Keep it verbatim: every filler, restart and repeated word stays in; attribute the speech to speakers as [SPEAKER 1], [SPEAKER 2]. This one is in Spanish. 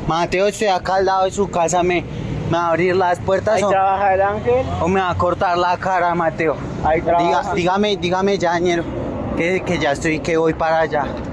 [SPEAKER 1] Mateo, estoy acá al lado de su casa, me, me va a abrir las puertas
[SPEAKER 2] Ahí
[SPEAKER 1] o,
[SPEAKER 2] trabaja el ángel.
[SPEAKER 1] o me va a cortar la cara, Mateo.
[SPEAKER 2] Ahí trabaja.
[SPEAKER 1] Diga, dígame, dígame ya, ñero, que, que ya estoy, que voy para allá.